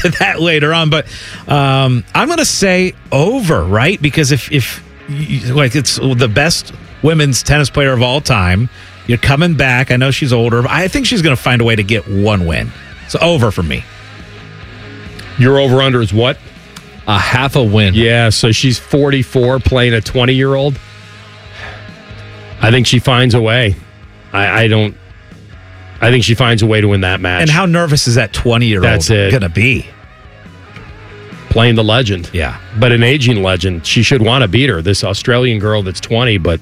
to that later on. But I'm going to say over, right? Because if like it's the best women's tennis player of all time, you're coming back. I know she's older, but I think she's going to find a way to get one win. So over for me. Your over-under is what? A half a win. Yeah, so she's 44 playing a 20-year-old. I think she finds a way. I think she finds a way to win that match. And how nervous is that 20-year-old going to be? Playing the legend. Yeah. But an aging legend. She should want to beat her, this Australian girl that's 20, but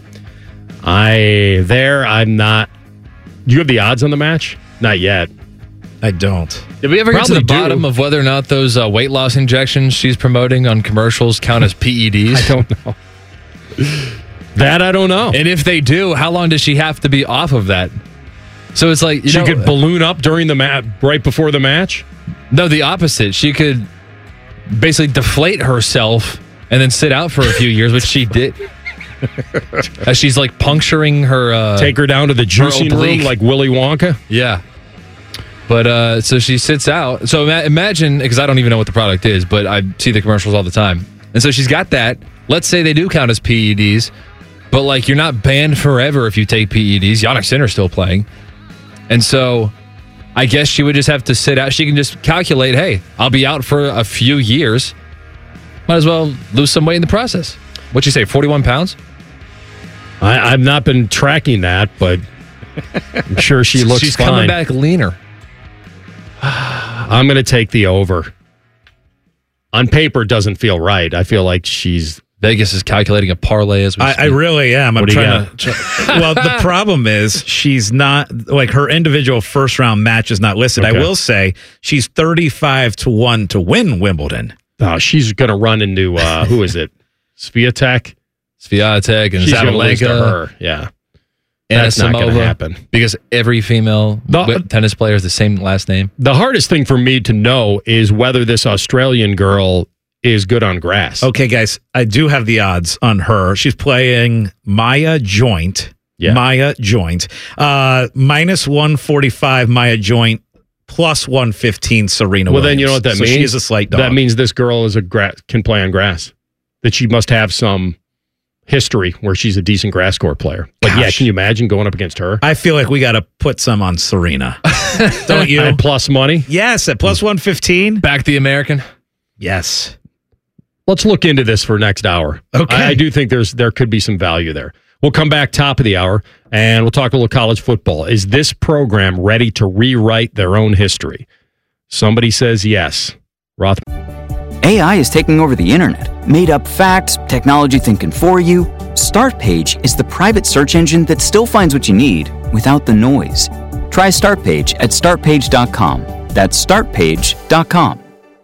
I'm not. Do you have the odds on the match? Not yet. I don't. Did we ever get to the bottom of whether or not those weight loss injections she's promoting on commercials count as PEDs? I don't know. That I don't know. And if they do, how long does she have to be off of that? So it's like she could balloon up during the match, right before the match? No, the opposite. She could basically deflate herself and then sit out for a few years, which she did. As she's like puncturing her... Take her down to the juicing room like Willy Wonka? Yeah. But so she sits out. So imagine, because I don't even know what the product is, but I see the commercials all the time. And so she's got that. Let's say they do count as PEDs, but like you're not banned forever if you take PEDs. Jannik Sinner's still playing. And so I guess she would just have to sit out. She can just calculate, hey, I'll be out for a few years. Might as well lose some weight in the process. What'd you say, 41 pounds? I've not been tracking that, but I'm sure she's fine. She's coming back leaner. I'm going to take the over. On paper, it doesn't feel right. I feel like Vegas is calculating a parlay as we speak. I really am. I'm trying to. Well, the problem is she's not, like, her individual first round match is not listed. Okay. I will say she's 35-1 to win Wimbledon. Oh, she's going to run into, who is it? Swiatek and Sabalenka. Yeah. That's not going to happen. Because every female tennis player has the same last name. The hardest thing for me to know is whether this Australian girl is good on grass. Okay, guys, I do have the odds on her. She's playing Maya Joint. Yeah. Maya Joint. Minus 145 Maya Joint, plus 115 Serena Williams. Well, then you know what that means? She is a slight dog. That means this girl can play on grass. That she must have some history where she's a decent grass court player. But yeah, can you imagine going up against her? I feel like we got to put some on Serena. Don't you? At plus money? Yes, at plus 115. Back the American? Yes. Let's look into this for next hour. Okay. I do think there could be some value there. We'll come back top of the hour, and we'll talk a little college football. Is this program ready to rewrite their own history? Somebody says yes. AI is taking over the internet. Made up facts, technology thinking for you. StartPage is the private search engine that still finds what you need without the noise. Try StartPage at startpage.com. That's startpage.com.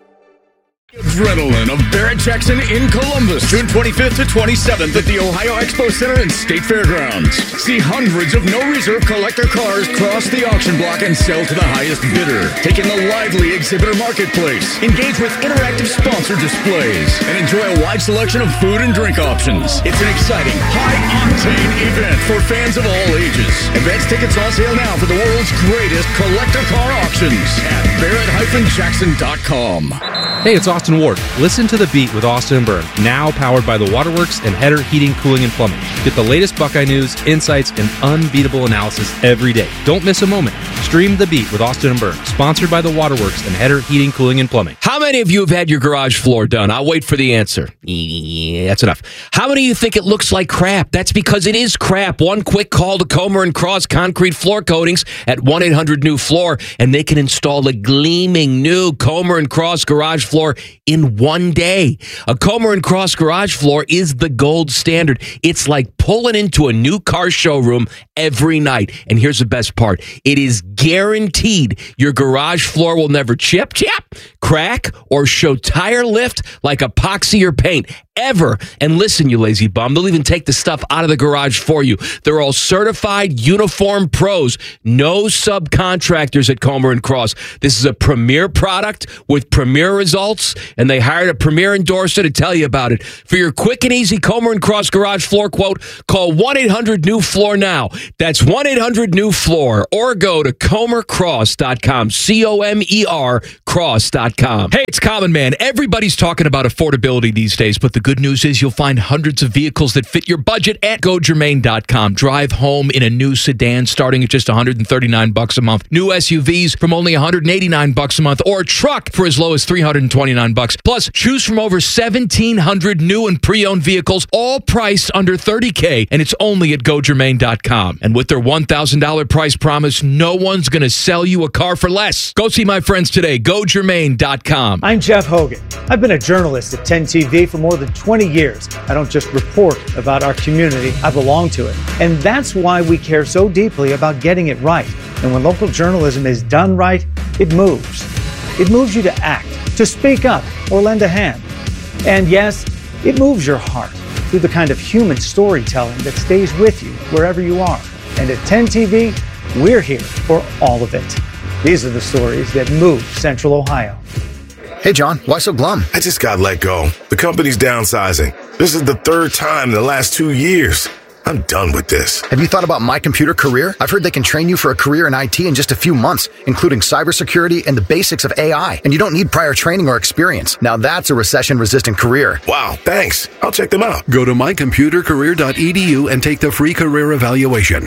Adrenaline of Barrett Jackson in Columbus, June 25th to 27th at the Ohio Expo Center and State Fairgrounds. See hundreds of no-reserve collector cars cross the auction block and sell to the highest bidder. Take in the lively exhibitor marketplace. Engage with interactive sponsored displays and enjoy a wide selection of food and drink options. It's an exciting, high-octane event for fans of all ages. Advance tickets on sale now for the world's greatest collector car auctions at barrett-jackson.com. Hey, it's Austin Ward. Listen to The Beat with Austin and Byrne, now powered by the Waterworks and Header Heating, Cooling, and Plumbing. Get the latest Buckeye news, insights, and unbeatable analysis every day. Don't miss a moment. Stream The Beat with Austin and Byrne, sponsored by the Waterworks and Header Heating, Cooling, and Plumbing. How many of you have had your garage floor done? I'll wait for the answer. Yeah, that's enough. How many of you think it looks like crap? That's because it is crap. One quick call to Comer & Cross Concrete Floor Coatings at 1-800-NEW-FLOOR, and they can install a gleaming new Comer & Cross garage floor in one day. A Comer & Cross garage floor is the gold standard. It's like pulling into a new car showroom every night. And here's the best part. It is guaranteed your garage floor will never chip, crack, or show tire lift like epoxy or paint ever. And listen, you lazy bum, they'll even take the stuff out of the garage for you. They're all certified uniform pros. No subcontractors at Comer & Cross. This is a premier product with premier results, and they hired a premier endorser to tell you about it. For your quick and easy Comer & Cross garage floor quote, Call 1-800-NEW-FLOOR now. That's 1-800-NEW-FLOOR. Or go to ComerCross.com. COMER Cross.com. Hey, it's Common Man. Everybody's talking about affordability these days, but the good news is you'll find hundreds of vehicles that fit your budget at GoGermain.com. Drive home in a new sedan starting at just $139 a month. New SUVs from only $189 a month, or a truck for as low as $329. Plus, choose from over 1,700 new and pre-owned vehicles, all priced under $30K, and it's only at GoGermain.com. And with their $1,000 price promise, no one's going to sell you a car for less. Go see my friends today. GoGermain.com. I'm Jeff Hogan. I've been a journalist at 10 TV for more than 20 years. I don't just report about our community, I belong to it. And that's why we care so deeply about getting it right. And when local journalism is done right, it moves. It moves you to act, to speak up, or lend a hand. And yes, it moves your heart through the kind of human storytelling that stays with you wherever you are. And at 10 TV, we're here for all of it. These are the stories that move Central Ohio. Hey, John, why so glum? I just got let go. The company's downsizing. This is the third time in the last 2 years. I'm done with this. Have you thought about My Computer Career? I've heard they can train you for a career in IT in just a few months, including cybersecurity and the basics of AI. And you don't need prior training or experience. Now that's a recession-resistant career. Wow, thanks. I'll check them out. Go to mycomputercareer.edu and take the free career evaluation.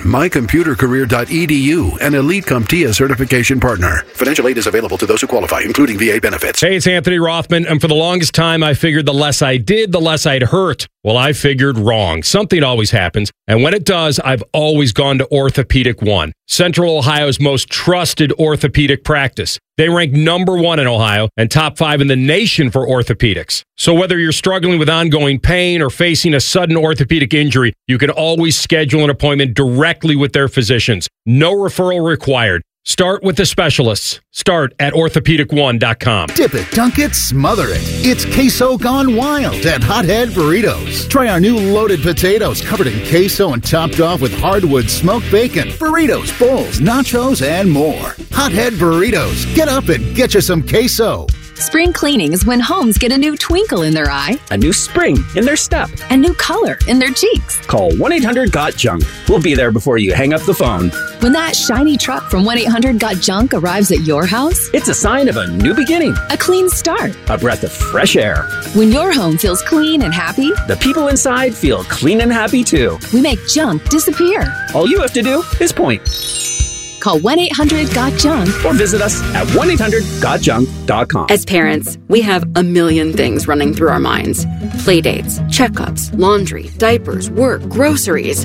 Mycomputercareer.edu, an Elite CompTIA certification partner. Financial aid is available to those who qualify, including VA benefits. Hey, it's Anthony Rothman, and for the longest time, I figured the less I did, the less I'd hurt. Well, I figured wrong. Something always happens, and when it does, I've always gone to Orthopedic One, Central Ohio's most trusted orthopedic practice. They rank #1 in Ohio and top 5 in the nation for orthopedics. So whether you're struggling with ongoing pain or facing a sudden orthopedic injury, you can always schedule an appointment directly with their physicians. No referral required. Start with the specialists. Start at orthopedic1.com. Dip it, dunk it, smother it. It's queso gone wild at Hothead Burritos. Try our new loaded potatoes covered in queso and topped off with hardwood smoked bacon, burritos, bowls, nachos, and more. Hothead Burritos. Get up and get you some queso. Spring cleaning is when homes get a new twinkle in their eye, a new spring in their step, a new color in their cheeks. Call 1-800-GOT-JUNK. We'll be there before you hang up the phone. When that shiny truck from 1-800-GOT-JUNK arrives at your house, it's a sign of a new beginning, a clean start, a breath of fresh air. When your home feels clean and happy, the people inside feel clean and happy too. We make junk disappear. All you have to do is point. Call 1-800-GOT-JUNK or visit us at 1-800-GOT-JUNK.com. As parents, we have a million things running through our minds. Playdates, checkups, laundry, diapers, work, groceries.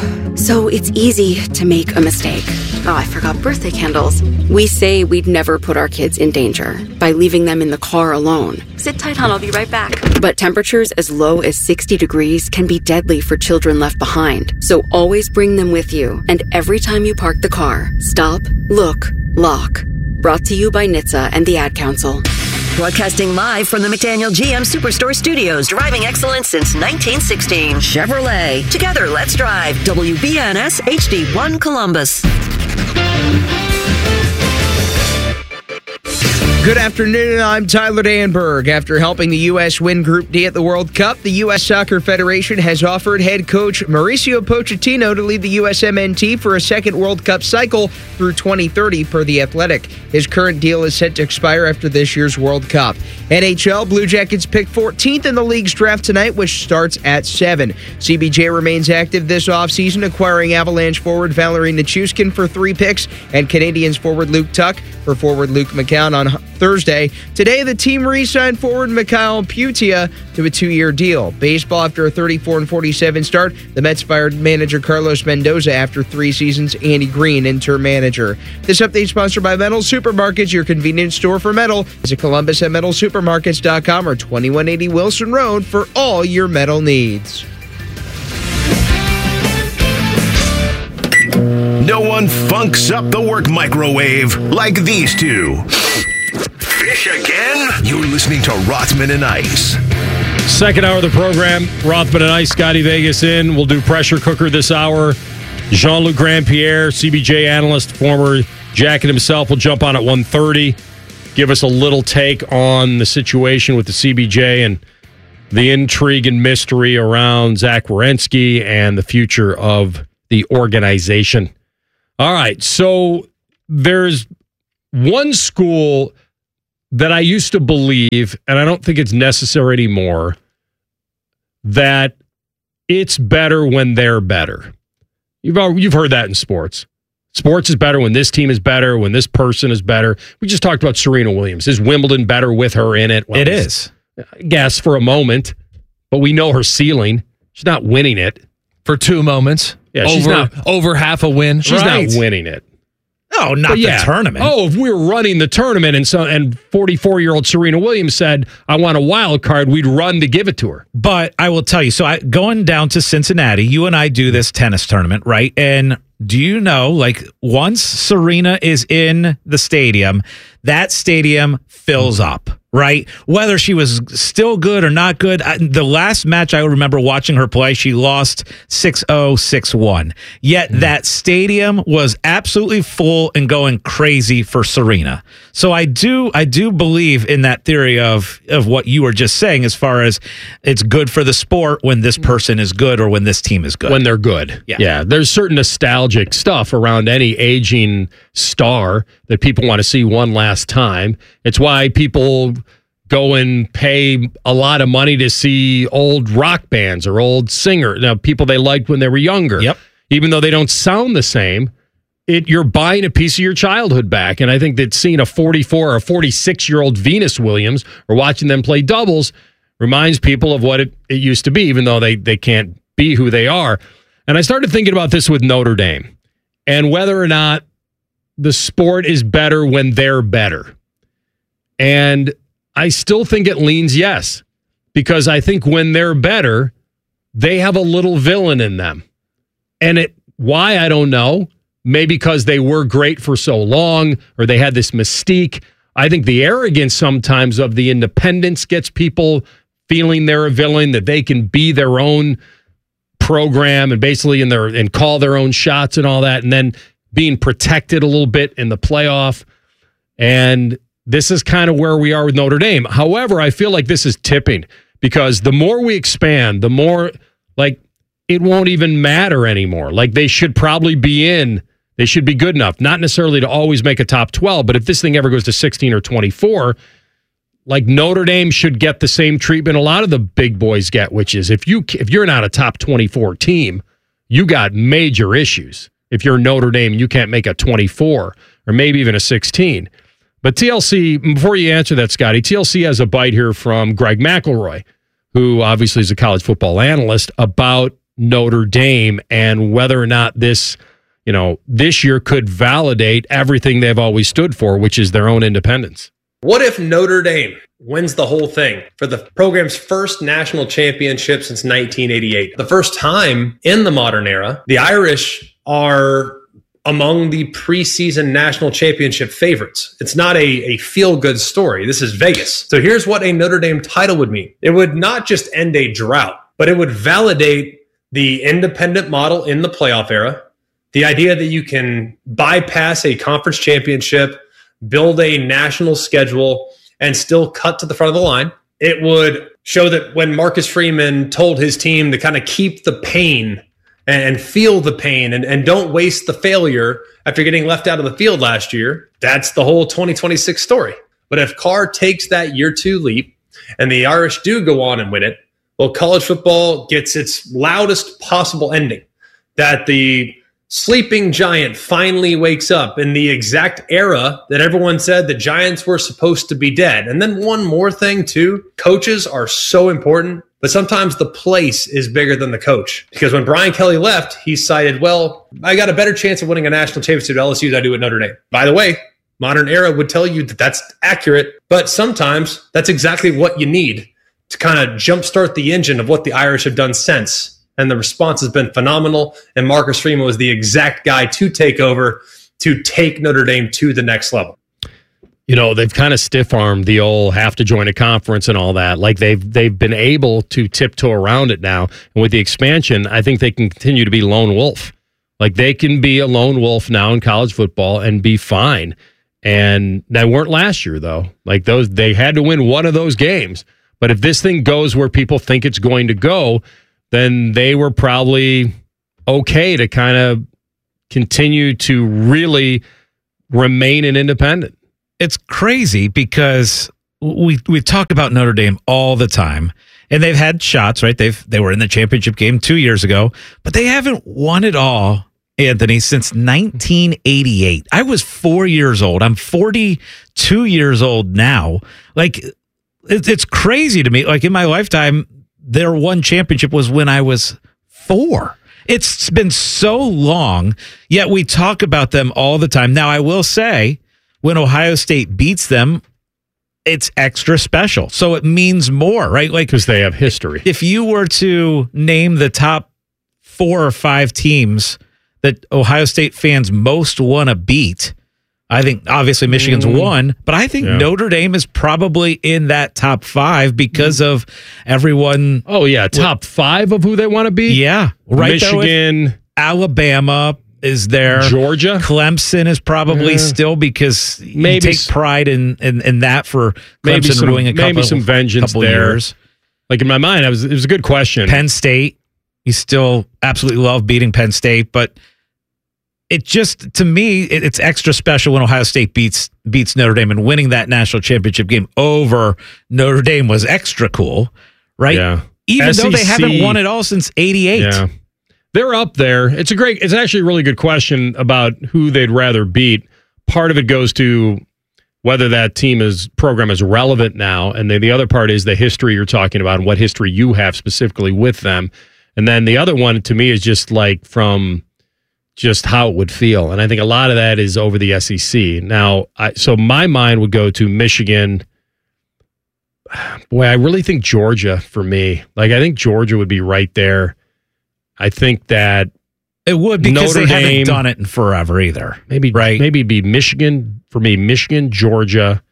So it's easy to make a mistake. Oh, I forgot birthday candles. We say we'd never put our kids in danger by leaving them in the car alone. Sit tight, hon, I'll be right back. But temperatures as low as 60 degrees can be deadly for children left behind. So always bring them with you. And every time you park the car, stop, look, lock. Brought to you by NHTSA and the Ad Council. Broadcasting live from the McDaniel GM Superstore Studios, driving excellence since 1916. Chevrolet. Together, let's drive. WBNS HD1 Columbus. Good afternoon, I'm Tyler Danberg. After helping the U.S. win Group D at the World Cup, the U.S. Soccer Federation has offered head coach Mauricio Pochettino to lead the USMNT for a second World Cup cycle through 2030, per The Athletic. His current deal is set to expire after this year's World Cup. NHL, Blue Jackets pick 14th in the league's draft tonight, which starts at 7. CBJ remains active this offseason, acquiring Avalanche forward Valerie Nichushkin for 3 picks and Canadiens forward Luke Tuck for forward Luke McCown on Thursday. Today, the team re-signed forward Mikhail Putia to a 2-year deal. Baseball, after a 34-47 start, the Mets fired manager Carlos Mendoza after 3 seasons. Andy Green, interim manager. This update sponsored by Metal Supermarkets, your convenience store for metal. Visit Columbus at metalsupermarkets.com or 2180 Wilson Road for all your metal needs. No one funks up the work microwave like these two. Fish again? You're listening to Rothman and Ice. Second hour of the program, Rothman and Ice, Scotty Vegas in. We'll do pressure cooker this hour. Jean-Luc Grandpierre, CBJ analyst, former Jacket himself, will jump on at 1:30. Give us a little take on the situation with the CBJ and the intrigue and mystery around Zach Werenski and the future of the organization. All right, so there's one school that I used to believe, and I don't think it's necessary anymore, that it's better when they're better. You've heard that in sports. Sports is better when this team is better, when this person is better. We just talked about Serena Williams. Is Wimbledon better with her in it? Well, it is. I guess for a moment, but we know her ceiling. She's not winning it. For 2 moments. Yeah, she's not over half a win. She's not winning it. No, not the tournament. Oh, if we were running the tournament and 44-year-old Serena Williams said, I want a wild card, we'd run to give it to her. But I will tell you, so going down to Cincinnati, you and I do this tennis tournament, right? And do you know, like, once Serena is in the stadium, that stadium fills up, right? Whether she was still good or not good. The last match I remember watching her play, she lost 6-0, 6-1. Yet that stadium was absolutely full and going crazy for Serena. So I do believe in that theory of what you were just saying, as far as it's good for the sport when this person is good or when this team is good. When they're good. Yeah. There's certain nostalgic stuff around any aging star that people want to see one last time. It's why people go and pay a lot of money to see old rock bands or old singers. Now, people they liked when they were younger. Yep. Even though they don't sound the same, you're buying a piece of your childhood back. And I think that seeing a 44 or 46-year-old Venus Williams or watching them play doubles reminds people of what it used to be, even though they can't be who they are. And I started thinking about this with Notre Dame and whether or not the sport is better when they're better. And I still think it leans yes, because I think when they're better, they have a little villain in them. And why, I don't know. Maybe because they were great for so long, or they had this mystique. I think the arrogance sometimes of the independence gets people feeling they're a villain, that they can be their own program and basically and call their own shots and all that, and then being protected a little bit in the playoff. And this is kind of where we are with Notre Dame. However, I feel like this is tipping, because the more we expand, the more, like, it won't even matter anymore. Like, they should probably be in. They should be good enough, not necessarily to always make a top 12, but if this thing ever goes to 16 or 24, like, Notre Dame should get the same treatment a lot of the big boys get, which is if you're not a top 24 team, you got major issues. If you're Notre Dame and you can't make a 24 or maybe even a 16. But TLC, before you answer that, Scotty, TLC has a bite here from Greg McElroy, who obviously is a college football analyst, about Notre Dame and whether or not this year could validate everything they've always stood for, which is their own independence. What if Notre Dame wins the whole thing for the program's first national championship since 1988? The first time in the modern era, the Irish are among the preseason national championship favorites. It's not a feel-good story. This is Vegas. So here's what a Notre Dame title would mean. It would not just end a drought, but it would validate the independent model in the playoff era, the idea that you can bypass a conference championship, build a national schedule, and still cut to the front of the line. It would show that when Marcus Freeman told his team to kind of keep the pain and feel the pain and don't waste the failure after getting left out of the field last year, that's the whole 2026 story. But if Carr takes that year 2 leap and the Irish do go on and win it, well, college football gets its loudest possible ending, that the sleeping giant finally wakes up in the exact era that everyone said the Giants were supposed to be dead. And then one more thing, too. Coaches are so important, but sometimes the place is bigger than the coach. Because when Brian Kelly left, he cited, well, I got a better chance of winning a national championship at LSU than I do at Notre Dame. By the way, modern era would tell you that that's accurate, but sometimes that's exactly what you need to kind of jumpstart the engine of what the Irish have done since. And the response has been phenomenal. And Marcus Freeman was the exact guy to take over, to take Notre Dame to the next level. You know, they've kind of stiff-armed the old have to join a conference and all that. Like, they've been able to tiptoe around it now. And with the expansion, I think they can continue to be lone wolf. Like, they can be a lone wolf now in college football and be fine. And they weren't last year, though. Like, they had to win one of those games. But if this thing goes where people think it's going to go, then they were probably okay to kind of continue to really remain an independent. It's crazy because we've talked about Notre Dame all the time, and they've had shots, right? They were in the championship game 2 years ago, but they haven't won it all, Anthony, since 1988. I was 4 years old. I'm 42 years old now. Like, it's crazy to me. Like, in my lifetime, their one championship was when I was 4. It's been so long, yet we talk about them all the time. Now, I will say, when Ohio State beats them, it's extra special. So it means more, right? Like, because they have history. If you were to name the top 4 or 5 teams that Ohio State fans most want to beat, I think obviously Michigan's one, but I think Notre Dame is probably in that top 5 because of everyone. Oh, yeah. Top 5 of who they want to beat? Yeah. Right. Michigan. Alabama is there. Georgia. Clemson is probably still, because you take pride in that for Clemson doing a couple, maybe some vengeance there. Years. Like, in my mind, it was a good question. Penn State. You still absolutely love beating Penn State, but it just, to me, it's extra special when Ohio State beats Notre Dame, and winning that national championship game over Notre Dame was extra cool, right? Yeah. Even though they haven't won it all since '88. Yeah. They're it's actually a really good question about who they'd rather beat. Part of it goes to whether that program is relevant now, and the other part is the history you're talking about and what history you have specifically with them. And then the other one, to me, is just like from just how it would feel. And I think a lot of that is over the SEC. Now, so my mind would go to Michigan. Boy, I really think Georgia for me. Like, I think Georgia would be right there. I think that it would, because Notre Dame haven't done it in forever either. Maybe it'd be Michigan for me. Michigan, Georgia.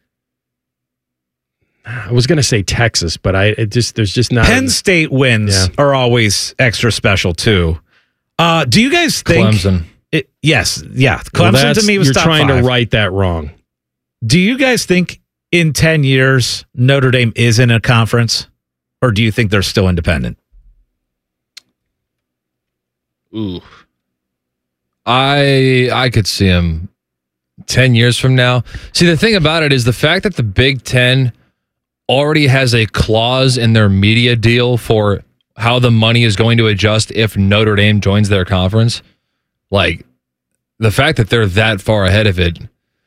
I was going to say Texas, but there's just not. Penn State wins are always extra special too. Do you guys think Clemson? Yes, yeah. Clemson to me was top 5. You're trying to write that wrong. Do you guys think in 10 years Notre Dame is in a conference, or do you think they're still independent? Ooh, I could see him 10 years from now. See, the thing about it is the fact that the Big Ten already has a clause in their media deal for how the money is going to adjust if Notre Dame joins their conference. Like, the fact that they're that far ahead of it,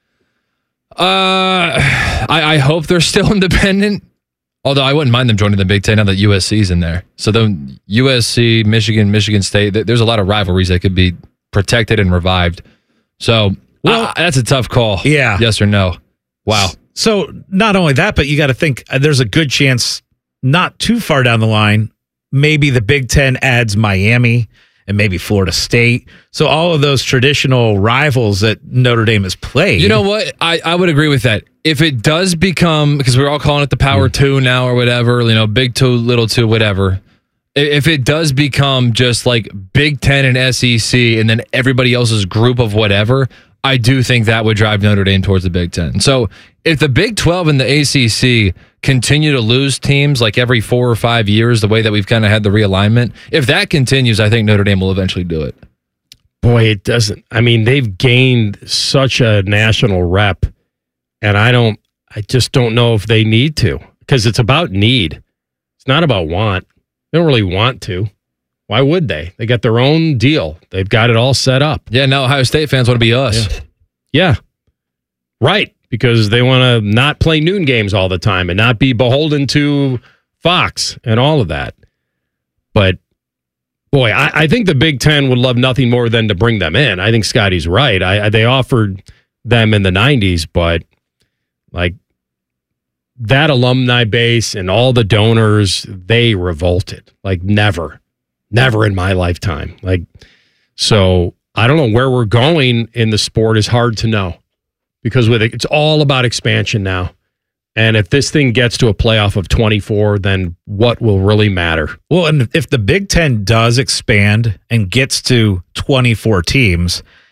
I hope they're still independent. Although I wouldn't mind them joining the Big Ten now that USC's in there. So then USC, Michigan State, there's a lot of rivalries that could be protected and revived. So that's a tough call. Yeah. Yes or no. Wow. So not only that, but you got to think there's a good chance not too far down the line, maybe the Big Ten adds Miami and maybe Florida State. So all of those traditional rivals that Notre Dame has played. You know what? I would agree with that. If it does become, because we're all calling it the Power 2 now or whatever, Big 2, Little 2, whatever. If it does become just like Big Ten and SEC and then everybody else's group of whatever, I do think that would drive Notre Dame towards the Big Ten. So if the Big 12 and the ACC continue to lose teams like every 4 or 5 years, the way that we've kind of had the realignment, if that continues, I think Notre Dame will eventually do it. Boy, it doesn't. I mean, they've gained such a national rep, and I just don't know if they need to, because it's about need. It's not about want. They don't really want to. Why would they? They got their own deal. They've got it all set up. Yeah, now Ohio State fans want to be us. Yeah. Right, because they want to not play noon games all the time and not be beholden to Fox and all of that. But, boy, I think the Big Ten would love nothing more than to bring them in. I think Scotty's right. They offered them in the 90s, but, like, that alumni base and all the donors, they revolted. Like, never in my lifetime. Like, so I don't know where we're going in the sport is hard to know, because with it's all about expansion now. And if this thing gets to a playoff of 24, then what will really matter? Well, and if the Big Ten does expand and gets to 24 teams,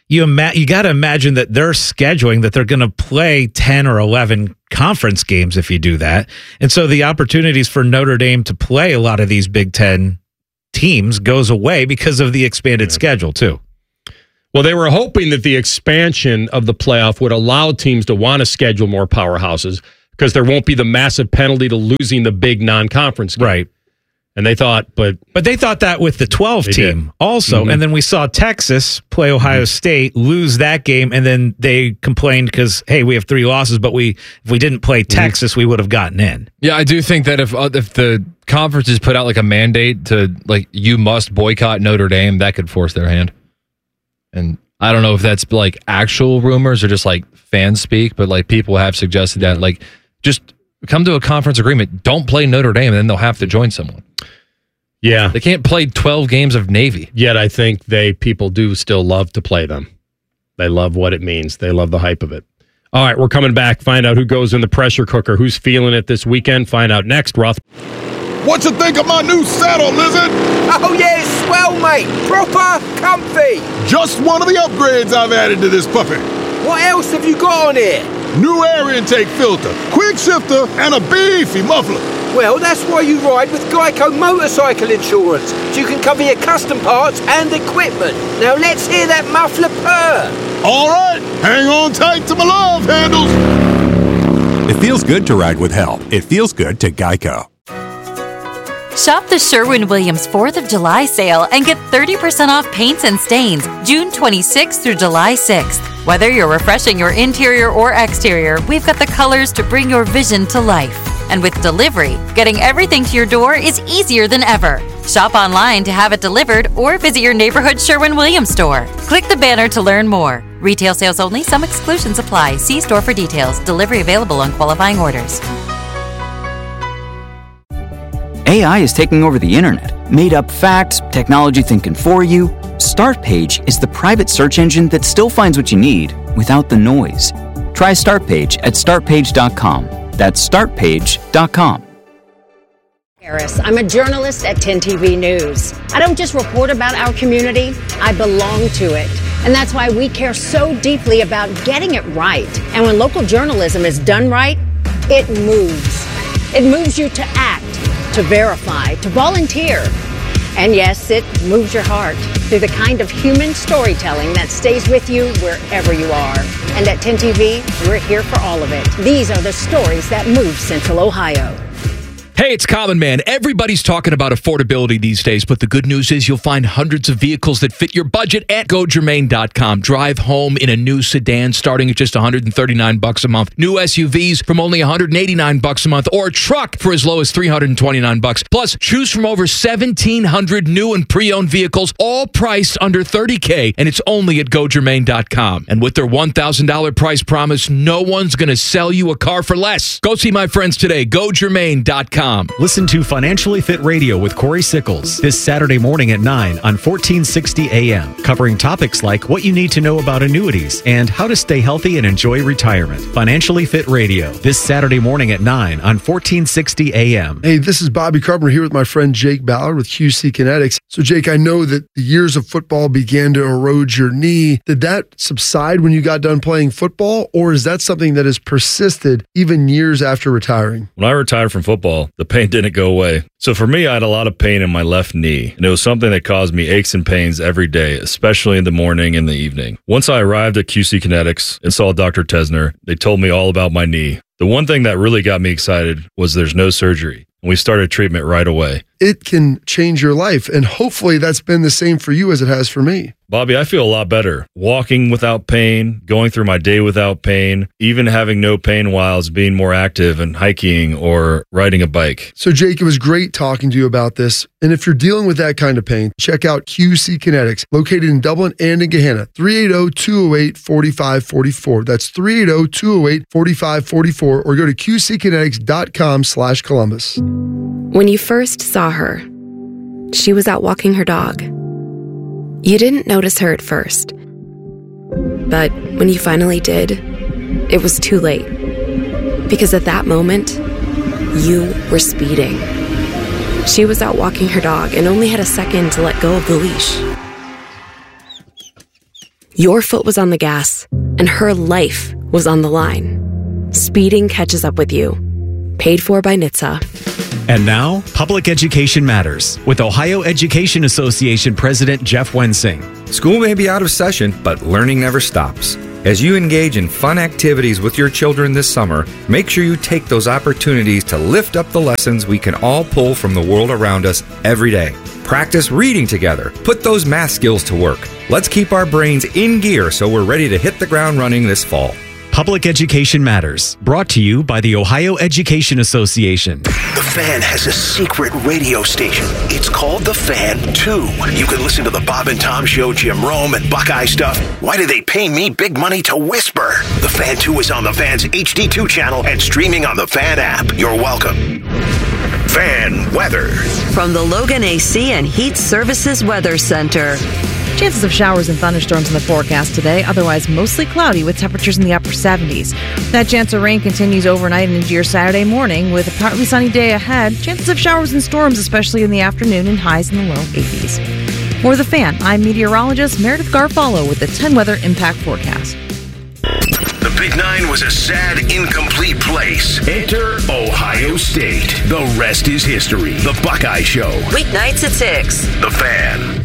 you got to imagine that they're scheduling that they're going to play 10 or 11 conference games if you do that. And so the opportunities for Notre Dame to play a lot of these Big Ten teams goes away because of the expanded schedule too. Well, they were hoping that the expansion of the playoff would allow teams to want to schedule more powerhouses because there won't be the massive penalty to losing the big non-conference game. Right. And they thought, but they thought that with the 12 team also. Mm-hmm. And then we saw Texas play Ohio State, lose that game, and then they complained because, hey, we have 3 losses, but if we didn't play Texas, we would have gotten in. Yeah, I do think that if the conferences put out like a mandate to like you must boycott Notre Dame, that could force their hand. And I don't know if that's like actual rumors or just like fan speak, but like people have suggested that like just come to a conference agreement, don't play Notre Dame, and then they'll have to join someone. Yeah. They can't play 12 games of Navy. Yet I think people do still love to play them. They love what it means. They love the hype of it. All right, we're coming back. Find out who goes in the pressure cooker. Who's feeling it this weekend? Find out next. Roth. What you think of my new saddle, Lizard? Oh, yeah, it's swell, mate. Proper comfy. Just one of the upgrades I've added to this puppy. What else have you got on here? New air intake filter, quick shifter, and a beefy muffler. Well, that's why you ride with Geico Motorcycle Insurance, so you can cover your custom parts and equipment. Now let's hear that muffler purr. All right, hang on tight to my love handles. It feels good to ride with help. It feels good to Geico. Shop the Sherwin-Williams 4th of July sale and get 30% off paints and stains June 26th through July 6th. Whether you're refreshing your interior or exterior, we've got the colors to bring your vision to life. And with delivery, getting everything to your door is easier than ever. Shop online to have it delivered or visit your neighborhood Sherwin-Williams store. Click the banner to learn more. Retail sales only. Some exclusions apply. See store for details. Delivery available on qualifying orders. AI is taking over the internet. Made up facts, technology thinking for you. Startpage is the private search engine that still finds what you need without the noise. Try Startpage at startpage.com. That's startpage.com. Harris. I'm a journalist at 10 TV News. I don't just report about our community, I belong to it. And that's why we care so deeply about getting it right. And when local journalism is done right, it moves. It moves you to act, to verify, to volunteer. And yes, it moves your heart through the kind of human storytelling that stays with you wherever you are. And at 10 TV, we're here for all of it. These are the stories that move Central Ohio. Hey, it's Common Man. Everybody's talking about affordability these days, but the good news is you'll find hundreds of vehicles that fit your budget at GoGermain.com. Drive home in a new sedan starting at just $139 a month. New SUVs from only $189 a month, or a truck for as low as $329. Plus, choose from over 1,700 new and pre-owned vehicles, all priced under $30K, and it's only at GoGermain.com. And with their $1,000 price promise, no one's going to sell you a car for less. Go see my friends today. GoGermain.com. Listen to Financially Fit Radio with Corey Sickles this Saturday morning at 9 on 1460 AM, covering topics like what you need to know about annuities and how to stay healthy and enjoy retirement. Financially Fit Radio this Saturday morning at 9 on 1460 AM. Hey, this is Bobby Carpenter here with my friend Jake Ballard with QC Kinetics. So, Jake, I know that the years of football began to erode your knee. Did that subside when you got done playing football, or is that something that has persisted even years after retiring? When I retired from football, the pain didn't go away. So for me, I had a lot of pain in my left knee, and it was something that caused me aches and pains every day, especially in the morning and the evening. Once I arrived at QC Kinetics and saw Dr. Tesner, they told me all about my knee. The one thing that really got me excited was there's no surgery, and we started treatment right away. It can change your life, and hopefully that's been the same for you as it has for me. Bobby, I feel a lot better. Walking without pain, going through my day without pain, even having no pain while I was being more active and hiking or riding a bike. So, Jake, it was great talking to you about this. And if you're dealing with that kind of pain, check out QC Kinetics, located in Dublin and in Gahanna, 380-208-4544. That's 380-208-4544, or go to qckinetics.com/Columbus. When you first saw her, she was out walking her dog. You didn't notice her at first, but when you finally did, it was too late. Because at that moment, you were speeding. She was out walking her dog and only had a second to let go of the leash. Your foot was on the gas, and her life was on the line. Speeding catches up with you. Paid for by NHTSA. And now, Public Education Matters with Ohio Education Association President Jeff Wensing. School may be out of session, but learning never stops. As you engage in fun activities with your children this summer, make sure you take those opportunities to lift up the lessons we can all pull from the world around us every day. Practice reading together. Put those math skills to work. Let's keep our brains in gear so we're ready to hit the ground running this fall. Public Education Matters, brought to you by the Ohio Education Association. The Fan has a secret radio station. It's called The Fan 2. You can listen to the Bob and Tom Show, Jim Rome, and Buckeye stuff. Why do they pay me big money to whisper? The Fan 2 is on the Fan's HD2 channel and streaming on the Fan app. You're welcome. Fan weather. From the Logan AC and Heat Services Weather Center. Chances of showers and thunderstorms in the forecast today, otherwise mostly cloudy with temperatures in the upper 70s. That chance of rain continues overnight and into your Saturday morning with a partly sunny day ahead. Chances of showers and storms, especially in the afternoon, and highs in the low 80s. For The Fan, I'm meteorologist Meredith Garfalo with the 10 Weather Impact Forecast. The Big Nine was a sad, incomplete place. Enter Ohio State. The rest is history. The Buckeye Show. Weeknights at 6. The Fan.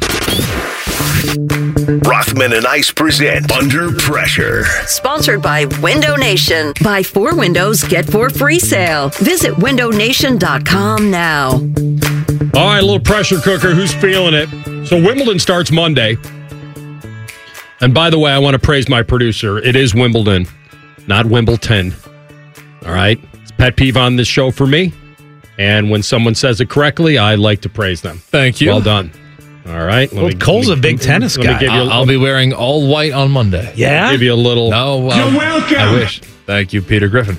Rothman and Ice present Under Pressure. Sponsored by Window Nation. Buy 4 windows, get 4 free sale. Visit windownation.com now. All right, a little pressure cooker. Who's feeling it? So Wimbledon starts Monday. And by the way, I want to praise my producer. It is Wimbledon, not Wimbledon. All right? It's a pet peeve on this show for me. And when someone says it correctly, I like to praise them. Thank you. Well done. All right. Cole's a big tennis guy. I'll be wearing all white on Monday. Yeah? Give you a little. No, You're welcome. I wish. Thank you, Peter Griffin.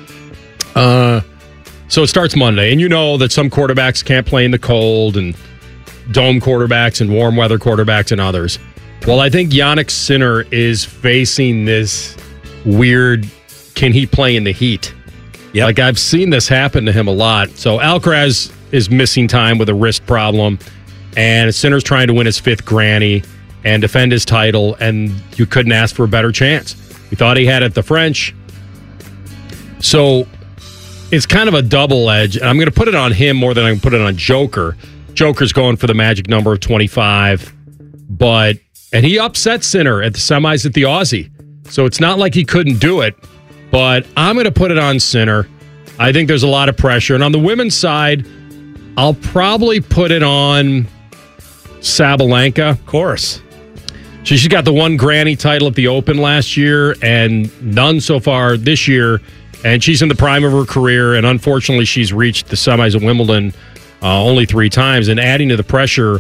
So it starts Monday, and you know that some quarterbacks can't play in the cold, and dome quarterbacks and warm weather quarterbacks and others. Well, I think Yannick Sinner is facing this weird, can he play in the heat? Yep. Like, I've seen this happen to him a lot. So Alcaraz is missing time with a wrist problem, and Sinner's trying to win his 5th Granny and defend his title, and you couldn't ask for a better chance. We thought he had it at the French. So it's kind of a double edge, and I'm going to put it on him more than I can put it on Joker. Joker's going for the magic number of 25, and he upset Sinner at the semis at the Aussie. So it's not like he couldn't do it, but I'm going to put it on Sinner. I think there's a lot of pressure. And on the women's side, I'll probably put it on Sabalenka. Of course. She's got the 1 Granny title at the Open last year and none so far this year. And she's in the prime of her career. And unfortunately, she's reached the semis at Wimbledon only 3 times. And adding to the pressure,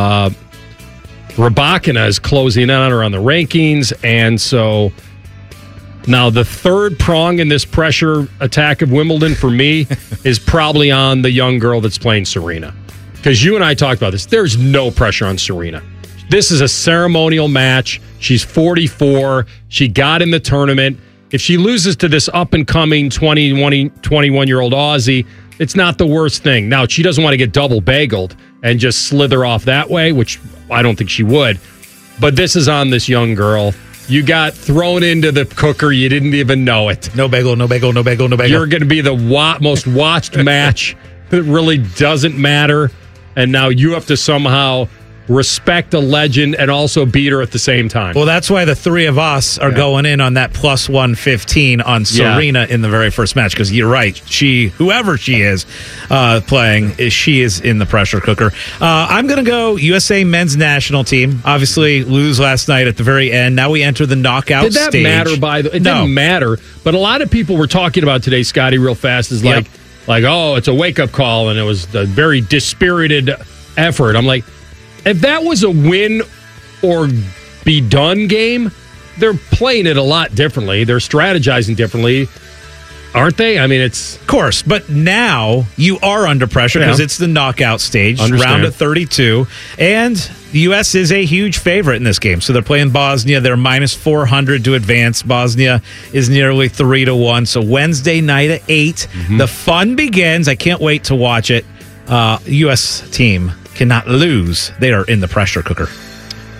Rybakina is closing in on her on the rankings. And so now the third prong in this pressure attack of Wimbledon for me is probably on the young girl that's playing Serena. Because you and I talked about this. There's no pressure on Serena. This is a ceremonial match. She's 44. She got in the tournament. If she loses to this up-and-coming 21-year-old Aussie, it's not the worst thing. Now, she doesn't want to get double bageled and just slither off that way, which I don't think she would. But this is on this young girl. You got thrown into the cooker. You didn't even know it. No bagel, no bagel, no bagel, no bagel. You're going to be the most watched match that really doesn't matter. And now you have to somehow respect a legend and also beat her at the same time. Well, that's why the 3 of us are going in on that plus 115 on Serena in the very first match, because you're right. Whoever she is playing, she is in the pressure cooker. I'm going to go USA men's national team. Obviously, lose last night at the very end. Now we enter the knockout stage. Did that matter? It didn't matter. But a lot of people were talking about today, Scotty, real fast, is like, oh, it's a wake-up call, and it was a very dispirited effort. I'm like, if that was a win or be done game, they're playing it a lot differently. They're strategizing differently, aren't they? I mean, it's... Of course, but now you are under pressure because it's the knockout stage, round of 32, and the U.S. is a huge favorite in this game. So they're playing Bosnia. They're minus 400 to advance. Bosnia is nearly 3-1. So Wednesday night at 8, the fun begins. I can't wait to watch it. U.S. team cannot lose. They are in the pressure cooker.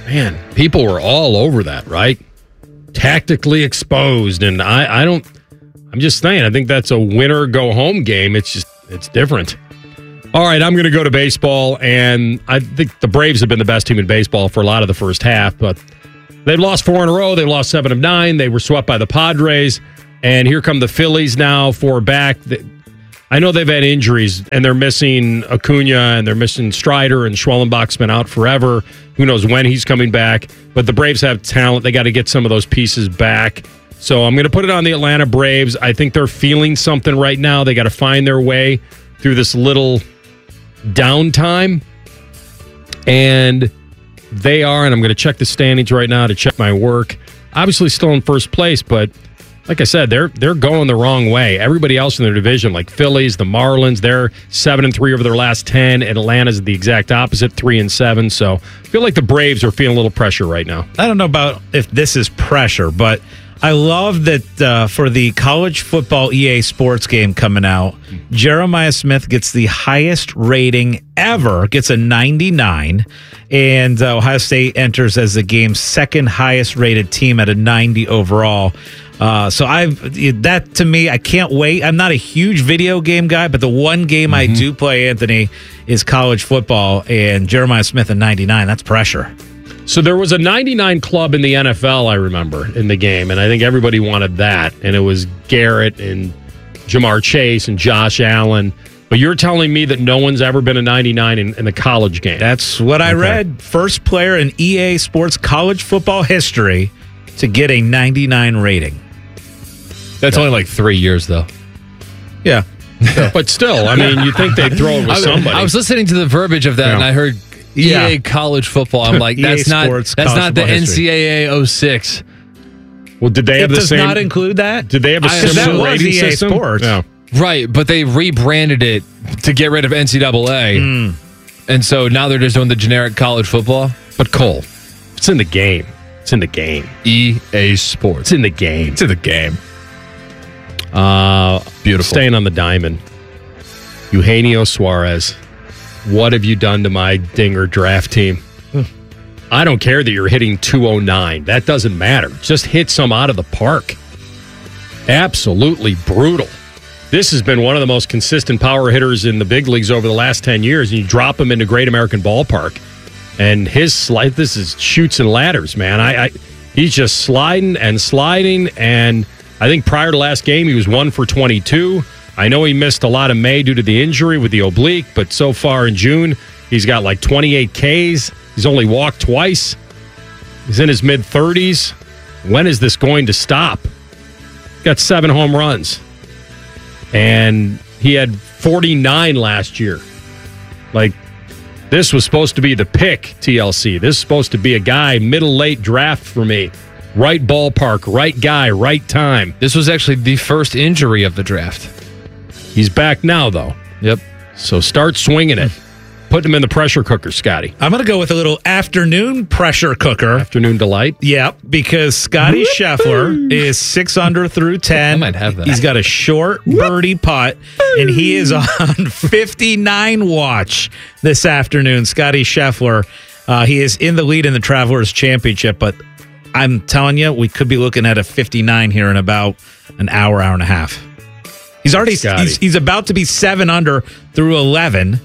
Man, people were all over that, right? Tactically exposed. And I'm just saying, I think that's a winner go home game. It's different. All right, I'm going to go to baseball, and I think the Braves have been the best team in baseball for a lot of the first half, but they've lost 4 in a row. They lost 7 of 9. They were swept by the Padres, and here come the Phillies now, 4 back. I know they've had injuries, and they're missing Acuna, and they're missing Strider, and Schwellenbach's been out forever. Who knows when he's coming back, but the Braves have talent. They got to get some of those pieces back. So I'm going to put it on the Atlanta Braves. I think they're feeling something right now. They got to find their way through this little downtime, and they are, and I'm going to check the standings right now to check my work. Obviously still in first place, but like I said, they're going the wrong way. Everybody else in their division, like Phillies, the Marlins, they're 7-3 over their last 10, and Atlanta's the exact opposite, 3-7. So I feel like the Braves are feeling a little pressure right now. I don't know about if this is pressure, but I love that for the college football EA Sports game coming out, Jeremiah Smith gets the highest rating ever, gets a 99, and Ohio State enters as the game's second highest rated team at a 90 overall. So that to me, I can't wait. I'm not a huge video game guy, but the one game I do play, Anthony, is college football, and Jeremiah Smith at 99. That's pressure. So there was a 99 club in the NFL, I remember, in the game, and I think everybody wanted that. And it was Garrett and Jamar Chase and Josh Allen. But you're telling me that no one's ever been a 99 in the college game. That's what I read. First player in EA Sports college football history to get a 99 rating. That's only like 3 years, though. Yeah. But still, I mean, you think they'd throw it with somebody. I was listening to the verbiage of that, and I heard EA college football. I'm like, that's not the NCAA 06. Well, did they have the same? Does not include that? Did they have a similar rating EA system? Sports. No. Right, but they rebranded it to get rid of NCAA. And so now they're just doing the generic college football. But Cole, it's in the game. It's in the game. EA Sports. It's in the game. It's in the game. Beautiful. Staying on the diamond. Eugenio Suarez. What have you done to my Dinger draft team? I don't care that you're hitting 209. That doesn't matter. Just hit some out of the park. Absolutely brutal. This has been one of the most consistent power hitters in the big leagues over the last 10 years, and you drop him into Great American Ballpark. And his slide, this is chutes and ladders, man. He's just sliding, and I think prior to last game, he was 1 for 22. I know he missed a lot of May due to the injury with the oblique, but so far in June, he's got like 28 Ks. He's only walked twice. He's in his mid-30s. When is this going to stop? Got 7 home runs. And he had 49 last year. Like, this was supposed to be the pick, TLC. This is supposed to be a guy, middle-late draft for me. Right ballpark, right guy, right time. This was actually the first injury of the draft. He's back now, though. Yep. So start swinging it. Put him in the pressure cooker, Scotty. I'm going to go with a little afternoon pressure cooker. Afternoon delight? Yep, because Scotty Scheffler is 6 under through 10. I might have that. He's got a short birdie putt, and he is on 59 watch this afternoon. Scotty Scheffler, he is in the lead in the Travelers Championship, but I'm telling you, we could be looking at a 59 here in about an hour and a half. He's already he's about to be 7 under through 11.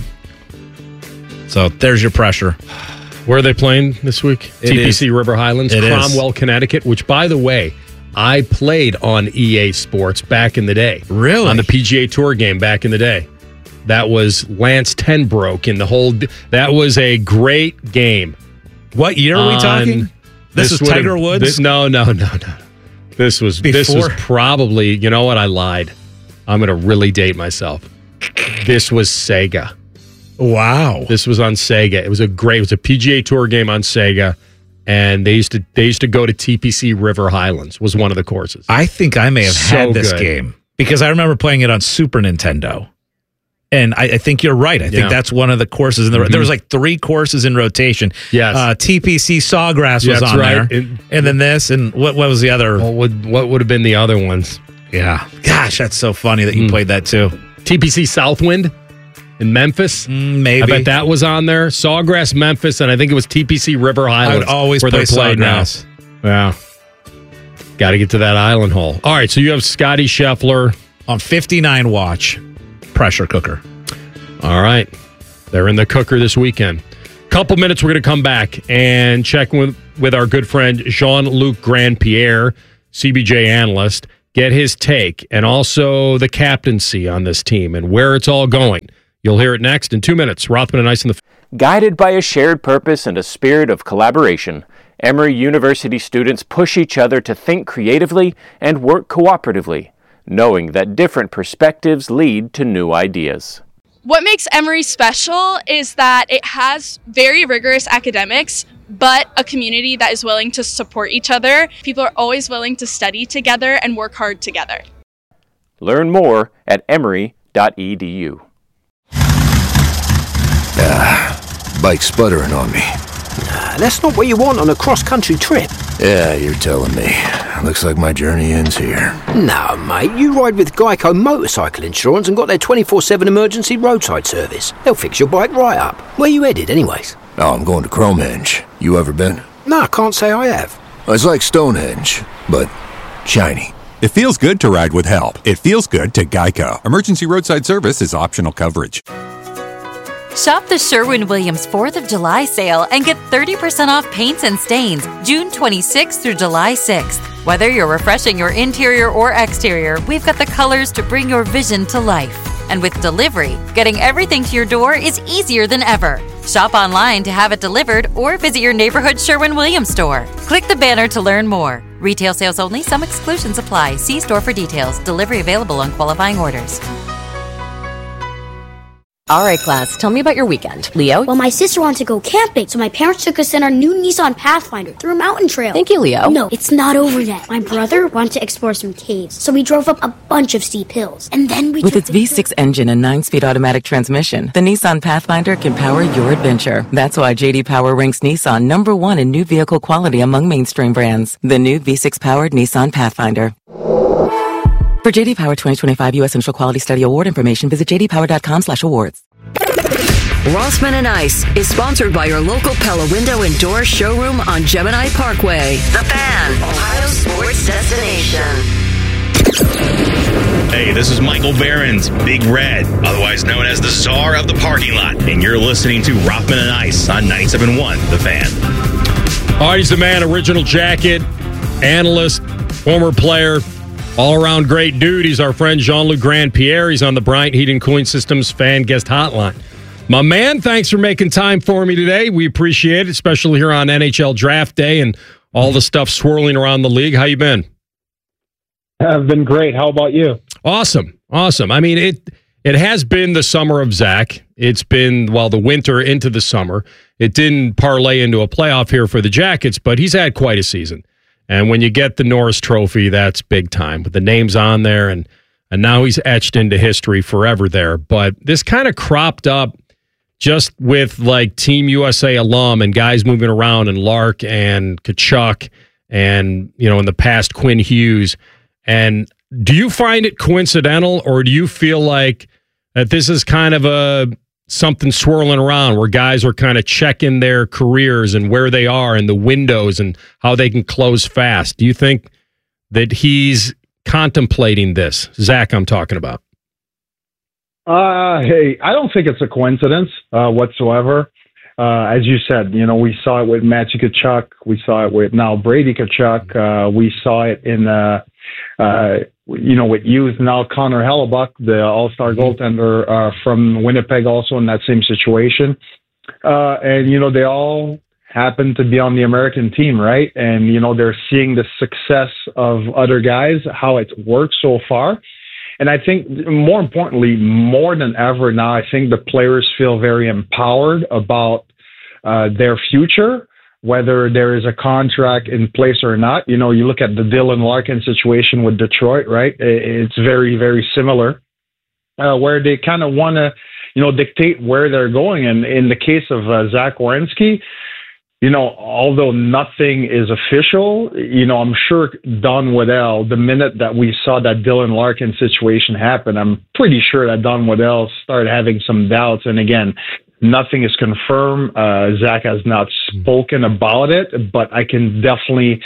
So there's your pressure. Where are they playing this week? TPC River Highlands, Cromwell, Connecticut, which, by the way, I played on EA Sports back in the day. Really? On the PGA Tour game back in the day. That was Lance Tenbrook in the whole... That was a great game. What year are we talking? This is Tiger Woods? No. This was probably... You know what? I lied. I'm going to really date myself. This was Sega. Wow. This was on Sega. It was a PGA Tour game on Sega, and they used to go to TPC River Highlands was one of the courses. I think I may have had this game because I remember playing it on Super Nintendo. And I think you're right. I think that's one of the courses. There was like 3 courses in rotation. Yes. TPC Sawgrass was on there. And then this, and what was the other? What would have been the other ones? Yeah. Gosh, that's so funny that you played that too. TPC Southwind? in Memphis. Maybe. I bet that was on there. Sawgrass, Memphis, and I think it was TPC River Highlands. I would always where play they're played now. Sawgrass. Yeah. Got to get to that island hole. All right, so you have Scotty Scheffler. On 59 watch, pressure cooker. All right. They're in the cooker this weekend. Couple minutes, we're going to come back and check with our good friend Jean-Luc Grandpierre, CBJ analyst, get his take, and also the captaincy on this team and where it's all going. You'll hear it next in 2 minutes. Rothman and Ice in the... Guided by a shared purpose and a spirit of collaboration, Emory University students push each other to think creatively and work cooperatively, knowing that different perspectives lead to new ideas. What makes Emory special is that it has very rigorous academics, but a community that is willing to support each other. People are always willing to study together and work hard together. Learn more at emory.edu. Bike sputtering on me. That's not what you want on a cross-country trip. Yeah, you're telling me. Looks like my journey ends here. No, mate, you ride with Geico Motorcycle Insurance and got their 24/7 emergency roadside service. They'll fix your bike right up. Where you headed, anyways? Oh, I'm going to Cromhenge. You ever been? No, I can't say I have. It's like Stonehenge, but shiny. It feels good to ride with help. It feels good to Geico. Emergency roadside service is optional coverage. Shop the Sherwin-Williams 4th of July sale and get 30% off paints and stains June 26th through July 6th. Whether you're refreshing your interior or exterior, we've got the colors to bring your vision to life. And with delivery, getting everything to your door is easier than ever. Shop online to have it delivered or visit your neighborhood Sherwin-Williams store. Click the banner to learn more. Retail sales only. Some exclusions apply. See store for details. Delivery available on qualifying orders. All right, class, tell me about your weekend. Leo? Well, my sister wanted to go camping, so my parents took us in our new Nissan Pathfinder through a mountain trail. Thank you, Leo. No, it's not over yet. My brother wanted to explore some caves, so we drove up a bunch of steep hills. And then we With its V6 engine and 9-speed automatic transmission, the Nissan Pathfinder can power your adventure. That's why J.D. Power ranks Nissan #1 in new vehicle quality among mainstream brands. The new V6-powered Nissan Pathfinder. For J.D. Power 2025 U.S. Initial Quality Study Award information, visit jdpower.com/awards. Rothman and Ice is sponsored by your local Pella Window and Door showroom on Gemini Parkway. The Fan, Ohio sports destination. Hey, this is Michael Behrens, Big Red, otherwise known as the czar of the parking lot, and you're listening to Rothman and Ice on 97.1 The Fan. All right, he's the man, original jacket, analyst, former player, all-around great dude. He's our friend Jean-Luc Grandpierre. He's on the Bryant Heating Cooling Systems fan guest hotline. My man, thanks for making time for me today. We appreciate it, especially here on NHL Draft Day and all the stuff swirling around the league. How you been? I've been great. How about you? Awesome. I mean, it has been the summer of Zach. It's been, the winter into the summer. It didn't parlay into a playoff here for the Jackets, but he's had quite a season. And when you get the Norris Trophy, that's big time with the names on there. And now he's etched into history forever there. But this kind of cropped up just with like Team USA alum and guys moving around and Lark and Tkachuk and, in the past, Quinn Hughes. And do you find it coincidental, or do you feel like that this is kind of something swirling around where guys are kind of checking their careers and where they are and the windows and how they can close fast? Do you think that he's contemplating this? Zach, I'm talking about. Hey, I don't think it's a coincidence whatsoever. As you said, we saw it with Matthew Tkachuk. We saw it with now Brady Tkachuk. We saw it in, with Hughes, now Connor Hellebuck, the all-star goaltender from Winnipeg, also in that same situation. And, they all happen to be on the American team, right? And, they're seeing the success of other guys, how it works so far. And I think, more importantly, more than ever now, I think the players feel very empowered about their future, whether there is a contract in place or not. You look at the Dylan Larkin situation with Detroit, right? It's very, very similar, where they kind of want to, dictate where they're going. And in the case of Zach Werenski, although nothing is official, I'm sure Don Waddell, the minute that we saw that Dylan Larkin situation happen, I'm pretty sure that Don Waddell started having some doubts. And again, nothing is confirmed. Zach has not spoken about it, but I can definitely,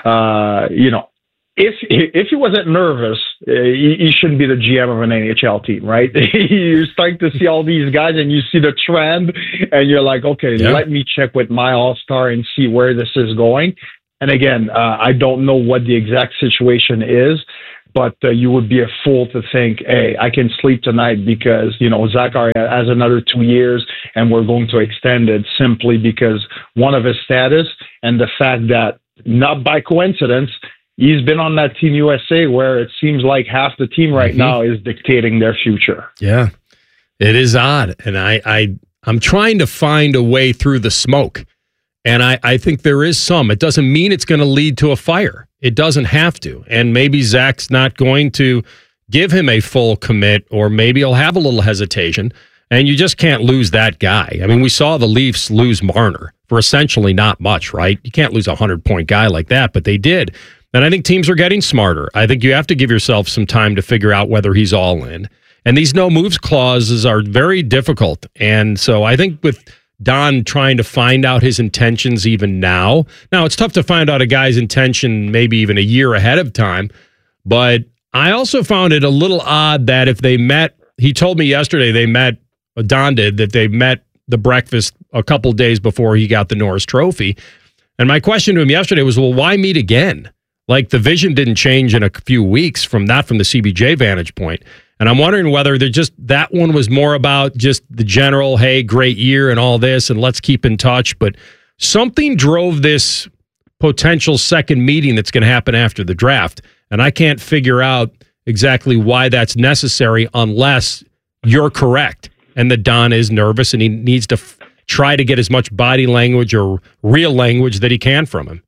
if he wasn't nervous, he shouldn't be the GM of an NHL team, right? You're starting to see all these guys and you see the trend and you're like, okay, let me check with my all-star and see where this is going. And again, I don't know what the exact situation is, but you would be a fool to think, hey, I can sleep tonight because, Zach has another 2 years and we're going to extend it simply because one of his status and the fact that, not by coincidence, he's been on that Team USA where it seems like half the team right now is dictating their future. Yeah, it is odd. And I'm trying to find a way through the smoke. And I think there is some. It doesn't mean it's going to lead to a fire. It doesn't have to. And maybe Zach's not going to give him a full commit, or maybe he'll have a little hesitation. And you just can't lose that guy. I mean, we saw the Leafs lose Marner for essentially not much, right? You can't lose a 100-point guy like that, but they did. And I think teams are getting smarter. I think you have to give yourself some time to figure out whether he's all in. And these no moves clauses are very difficult. And so I think with Don trying to find out his intentions even now it's tough to find out a guy's intention maybe even a year ahead of time. But I also found it a little odd that if they met, he told me yesterday Don did, that they met the breakfast a couple days before he got the Norris Trophy. And my question to him yesterday was, well, why meet again? Like, the vision didn't change in a few weeks from the CBJ vantage point. And I'm wondering whether that one was more about just the general, hey, great year and all this, and let's keep in touch. But something drove this potential second meeting that's going to happen after the draft. And I can't figure out exactly why that's necessary unless you're correct and that Don is nervous and he needs to try to get as much body language or real language that he can from him.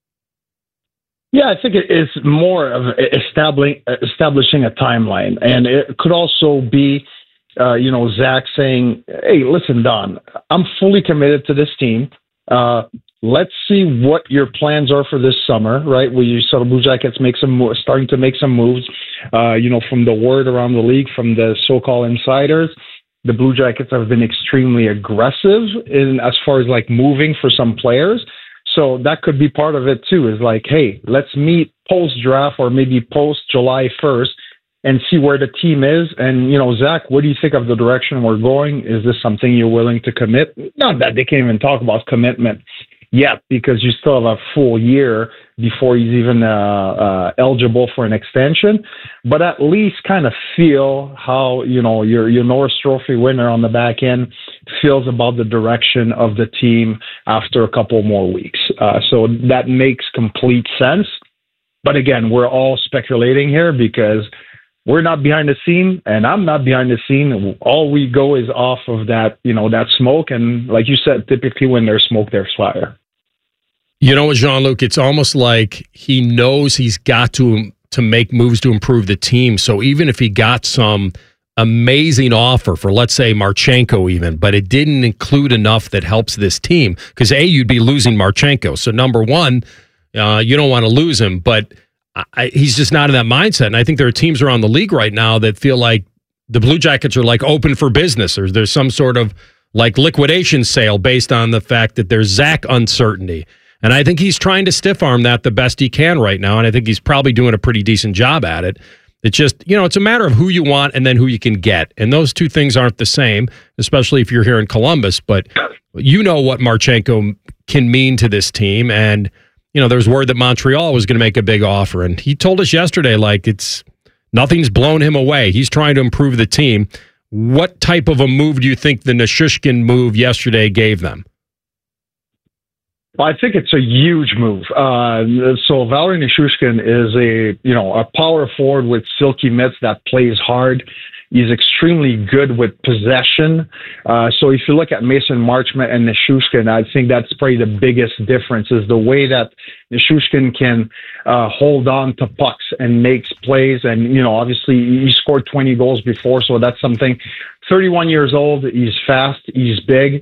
Yeah, I think it is more of establishing a timeline. And it could also be, Zach saying, hey, listen, Don, I'm fully committed to this team. Let's see what your plans are for this summer, right? Where you saw the Blue Jackets starting to make some moves, from the word around the league, from the so-called insiders. The Blue Jackets have been extremely aggressive as far as like moving for some players. So that could be part of it too, is like, hey, let's meet post-draft or maybe post-July 1st and see where the team is. And, Zach, what do you think of the direction we're going? Is this something you're willing to commit? Not that they can't even talk about commitment yet because you still have a full year before he's even eligible for an extension. But at least kind of feel how, your Norris Trophy winner on the back end feels about the direction of the team after a couple more weeks. So that makes complete sense. But again, we're all speculating here because we're not behind the scene and I'm not behind the scene. All we go is off of that, that smoke. And like you said, typically when there's smoke, there's fire. You know what, Jean-Luc, it's almost like he knows he's got to make moves to improve the team. So even if he got some amazing offer for, let's say, Marchenko even, but it didn't include enough that helps this team, because you'd be losing Marchenko. So number one, you don't want to lose him, but he's just not in that mindset. And I think there are teams around the league right now that feel like the Blue Jackets are like open for business, or there's some sort of like liquidation sale based on the fact that there's Zach uncertainty. And I think he's trying to stiff arm that the best he can right now. And I think he's probably doing a pretty decent job at it. It's just, it's a matter of who you want and then who you can get. And those two things aren't the same, especially if you're here in Columbus. But you know what Marchenko can mean to this team. And, there's word that Montreal was going to make a big offer. And he told us yesterday, nothing's blown him away. He's trying to improve the team. What type of a move do you think the Nichushkin move yesterday gave them? Well, I think it's a huge move. So Valeri Nichushkin is a power forward with silky mitts that plays hard. He's extremely good with possession. So if you look at Mason Marchment and Nichushkin, I think that's probably the biggest difference is the way that Nichushkin can hold on to pucks and makes plays. And, obviously he scored 20 goals before, so that's something. 31 years old, he's fast, he's big.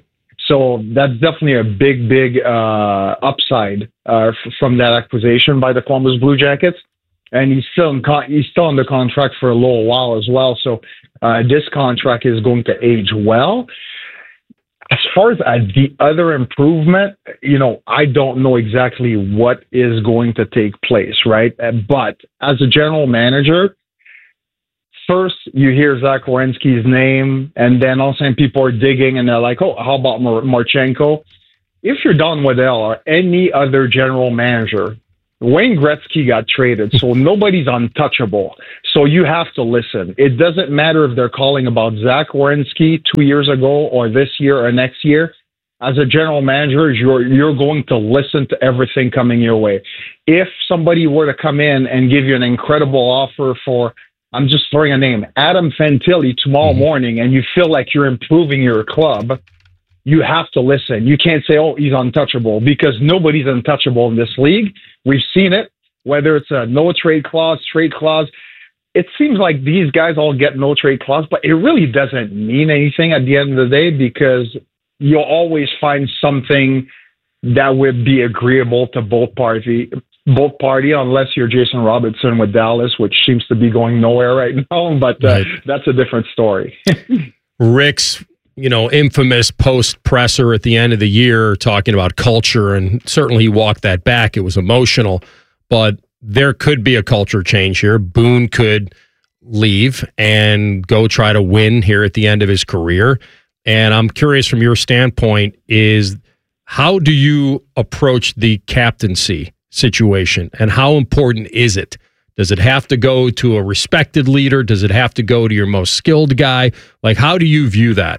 So that's definitely a big upside from that acquisition by the Columbus Blue Jackets. And he's still under contract for a little while as well. So this contract is going to age well. As far as the other improvement, I don't know exactly what is going to take place, right? But as a general manager, first you hear Zach Werenski's name, and then all of a sudden people are digging, and they're like, oh, how about Marchenko? If you're Don Waddell or any other general manager, Wayne Gretzky got traded, so nobody's untouchable. So you have to listen. It doesn't matter if they're calling about Zach Werenski 2 years ago or this year or next year. As a general manager, you're going to listen to everything coming your way. If somebody were to come in and give you an incredible offer for, I'm just throwing a name, Adam Fantilli tomorrow morning, and you feel like you're improving your club, you have to listen. You can't say, oh, he's untouchable, because nobody's untouchable in this league. We've seen it, whether it's a no trade clause, trade clause. It seems like these guys all get no trade clause, but it really doesn't mean anything at the end of the day, because you'll always find something that would be agreeable to both party, unless you're Jason Robertson with Dallas, which seems to be going nowhere right now, but that's a different story. Rick's infamous post presser at the end of the year talking about culture, and certainly he walked that back. It was emotional, but there could be a culture change here. Boone could leave and go try to win here at the end of his career. And I'm curious from your standpoint is how do you approach the captaincy situation, and how important is it? Does it have to go to a respected leader? Does it have to go to your most skilled guy? Like, how do you view that?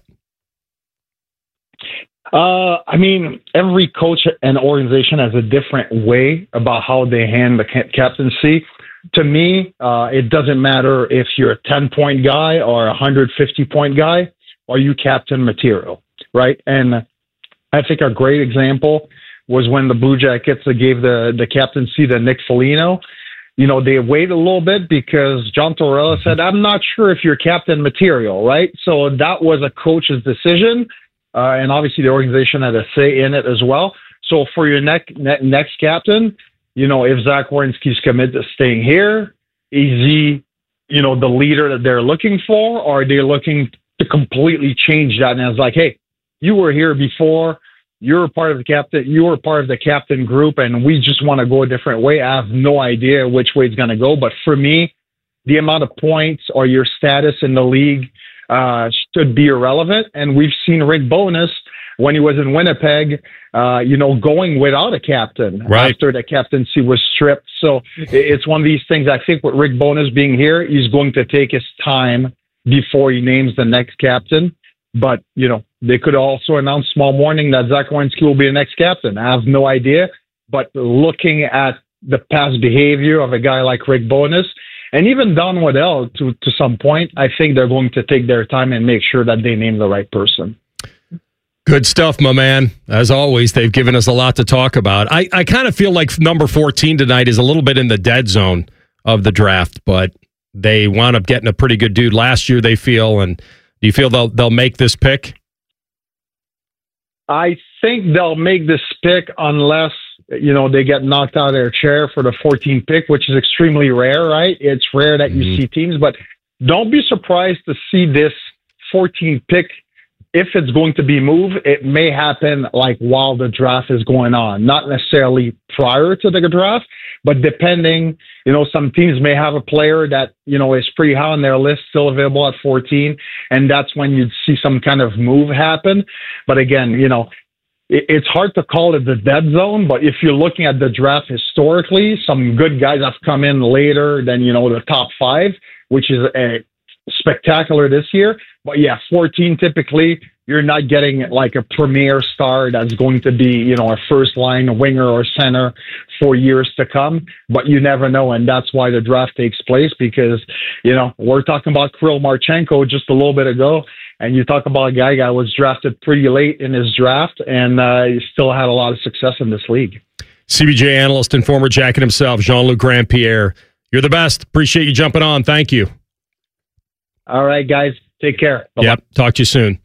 Every coach and organization has a different way about how they handle the captaincy. To me, it doesn't matter if you're a 10-point guy or a 150-point guy, or you captain material, right? And I think a great example was when the Blue Jackets gave the captaincy to Nick Foligno. They waited a little bit because John Tortorella said, I'm not sure if you're captain material, right? So that was a coach's decision. And obviously the organization had a say in it as well. So for your next captain, if Zach Werenski's committed to staying here, is he, the leader that they're looking for, or are they looking to completely change that? And it's like, hey, you were here before, you're part of the captain group, and we just want to go a different way. I have no idea which way it's going to go. But for me, the amount of points or your status in the league should be irrelevant. And we've seen Rick Bowness when he was in Winnipeg, going without a captain after the captaincy was stripped. So it's one of these things. I think with Rick Bowness being here, he's going to take his time before he names the next captain. But, they could also announce tomorrow morning that Zach Werenski will be the next captain. I have no idea. But looking at the past behavior of a guy like Rick Bowness, and even Don Waddell, to some point, I think they're going to take their time and make sure that they name the right person. Good stuff, my man. As always, they've given us a lot to talk about. I kind of feel like number 14 tonight is a little bit in the dead zone of the draft, but they wound up getting a pretty good dude last year, they feel. And do you feel they'll make this pick? I think they'll make this pick unless, they get knocked out of their chair for the 14th pick, which is extremely rare, right? It's rare that you see teams, but don't be surprised to see this 14th pick. If it's going to be moved, it may happen like while the draft is going on, not necessarily prior to the draft, but depending, some teams may have a player that, is pretty high on their list, still available at 14, and that's when you'd see some kind of move happen. But again, it's hard to call it the dead zone, but if you're looking at the draft historically, some good guys have come in later than, the top 5, which is spectacular this year. But yeah, 14 typically, you're not getting like a premier star that's going to be, a first line winger or center for years to come. But you never know, and that's why the draft takes place, because, we're talking about Kirill Marchenko just a little bit ago, and you talk about a guy that was drafted pretty late in his draft, and he still had a lot of success in this league. CBJ analyst and former Jacket himself, Jean-Luc Grandpierre. You're the best. Appreciate you jumping on. Thank you. All right, guys. Take care. Bye-bye. Yep. Talk to you soon.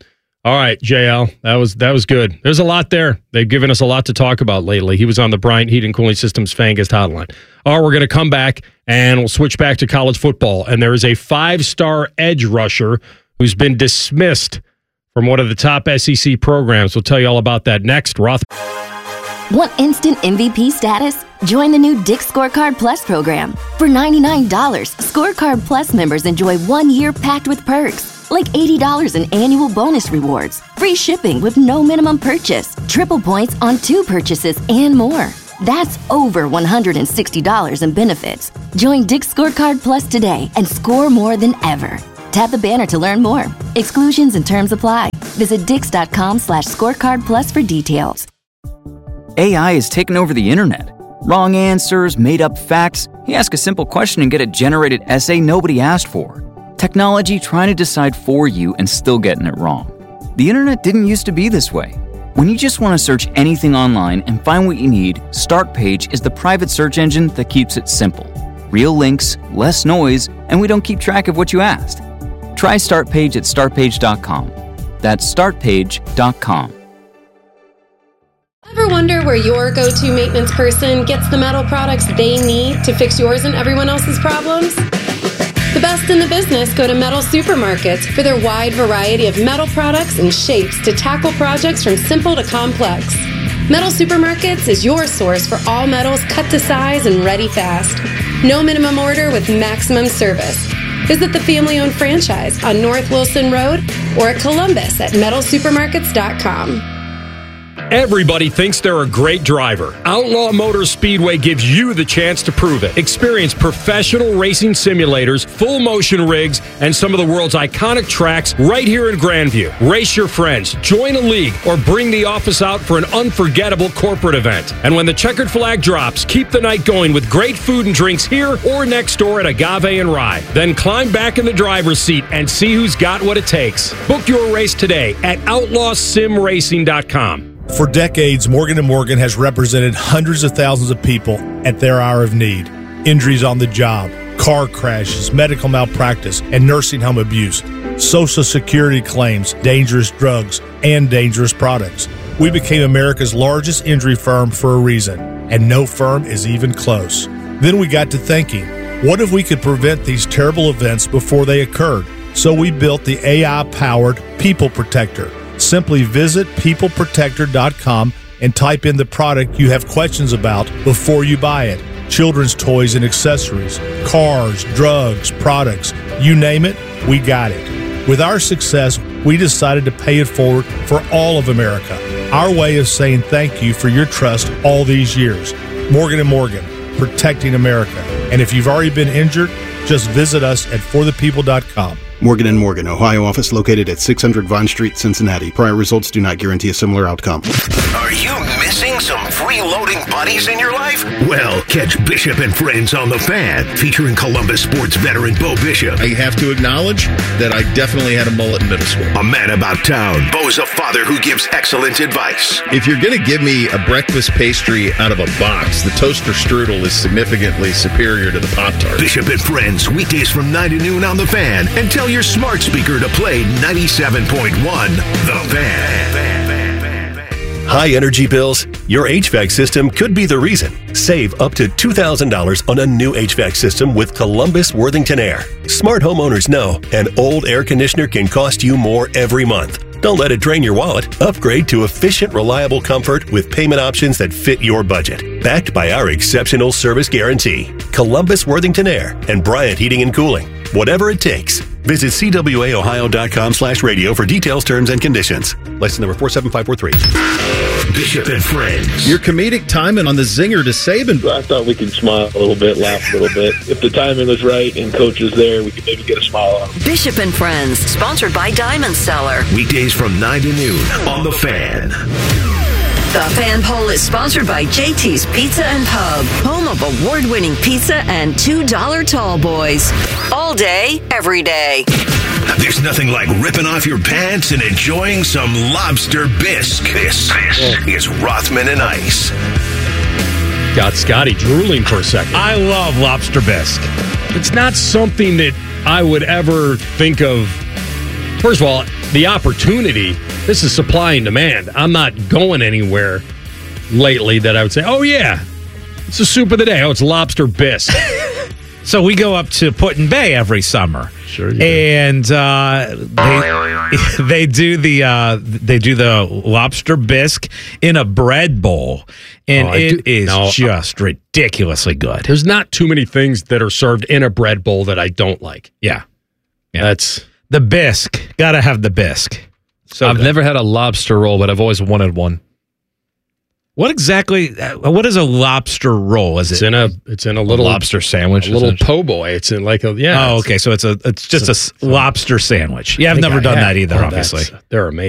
All right, JL, that was good. There's a lot there. They've given us a lot to talk about lately. He was on the Bryant Heating Cooling Systems Fan Guest Hotline. All right, we're going to come back, and we'll switch back to college football. And there is a 5-star edge rusher who's been dismissed from one of the top SEC programs. We'll tell you all about that next. Want instant MVP status? Join the new Dick's Scorecard Plus program. For $99, Scorecard Plus members enjoy 1 year packed with perks, like $80 in annual bonus rewards, free shipping with no minimum purchase, triple points on 2 purchases, and more. That's over $160 in benefits. Join Dick's Scorecard Plus today and score more than ever. Tap the banner to learn more. Exclusions and terms apply. Visit dix.com/scorecard plus for details. AI has taken over the internet. Wrong answers, made up facts. You ask a simple question and get a generated essay nobody asked for. Technology trying to decide for you and still getting it wrong. The internet didn't used to be this way. When you just want to search anything online and find what you need, Startpage is the private search engine that keeps it simple. Real links, less noise, and we don't keep track of what you asked. Try Startpage at startpage.com. That's startpage.com. Ever wonder where your go-to maintenance person gets the metal products they need to fix yours and everyone else's problems? The best in the business go to Metal Supermarkets for their wide variety of metal products and shapes to tackle projects from simple to complex. Metal Supermarkets is your source for all metals cut to size and ready fast. No minimum order with maximum service. Visit the family-owned franchise on North Wilson Road or at Columbus at metalsupermarkets.com. Everybody thinks they're a great driver. Outlaw Motor Speedway gives you the chance to prove it. Experience professional racing simulators, full motion rigs, and some of the world's iconic tracks right here in Grandview. Race your friends, join a league, or bring the office out for an unforgettable corporate event. And when the checkered flag drops, keep the night going with great food and drinks here or next door at Agave and Rye. Then climb back in the driver's seat and see who's got what it takes. Book your race today at outlawsimracing.com. For decades, Morgan & Morgan has represented hundreds of thousands of people at their hour of need. Injuries on the job, car crashes, medical malpractice, and nursing home abuse, Social Security claims, dangerous drugs, and dangerous products. We became America's largest injury firm for a reason, and no firm is even close. Then we got to thinking, what if we could prevent these terrible events before they occurred? So we built the AI-powered People Protector. Simply visit peopleprotector.com and type in the product you have questions about before you buy it. Children's toys and accessories, cars, drugs, products, you name it, we got it. With our success, we decided to pay it forward for all of America. Our way of saying thank you for your trust all these years. Morgan & Morgan, protecting America. And if you've already been injured, just visit us at forthepeople.com. Morgan & Morgan, Ohio office located at 600 Vine Street, Cincinnati. Prior results do not guarantee a similar outcome. Are you missing some freeloading buddies in your life? Well, catch Bishop and Friends on The Fan, featuring Columbus sports veteran Bo Bishop. I have to acknowledge that I definitely had a mullet in middle school. A man about town, Bo's a father who gives excellent advice. If you're going to give me a breakfast pastry out of a box, the toaster strudel is significantly superior to the Pop-Tart. Bishop and Friends, weekdays from 9 to noon on The Fan, and tell your smart speaker to play 97.1 The Fan. High energy bills? Your HVAC system could be the reason. Save up to $2,000 on a new HVAC system with Columbus Worthington Air. Smart homeowners know an old air conditioner can cost you more every month. Don't let it drain your wallet. Upgrade to efficient, reliable comfort with payment options that fit your budget. Backed by our exceptional service guarantee. Columbus Worthington Air and Bryant Heating and Cooling. Whatever it takes. Visit cwaohio.com/radio for details, terms, and conditions. License number 47543. Bishop and Friends. Your comedic timing on the zinger to Saban. I thought we could smile a little bit, laugh a little bit. If the timing was right and coach was there, we could maybe get a smile on. Bishop and Friends, sponsored by Diamond Cellar. Weekdays from 9 to noon on The Fan. The Fan Poll is sponsored by JT's Pizza and Pub, home of award-winning pizza and $2 tall boys. All day, every day. There's nothing like ripping off your pants and enjoying some lobster bisque. This is Rothman and Ice. Got Scotty drooling for a second. I love lobster bisque. It's not something that I would ever think of. First of all, the opportunity This is supply and demand. I'm not going anywhere lately that I would say, oh, yeah, it's the soup of the day. Oh, it's lobster bisque. So we go up to Put-in Bay every summer. Sure you do. And they do the lobster bisque in a bread bowl. And it is just ridiculously good. There's not too many things that are served in a bread bowl that I don't like. Yeah. That's the bisque. Gotta have the bisque. So I've never had a lobster roll, but I've always wanted one. What is a lobster roll? It's in a little lobster sandwich, a little po' boy. It's in like a Oh, okay. So it's just a lobster sandwich. Yeah, I've never done that either. Obviously, they're amazing.